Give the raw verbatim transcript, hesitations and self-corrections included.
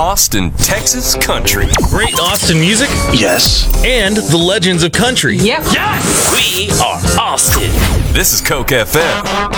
Austin, Texas country. Great Austin music? Yes. And the legends of country? Yep. Yes! We are Austin. This is Coke F M.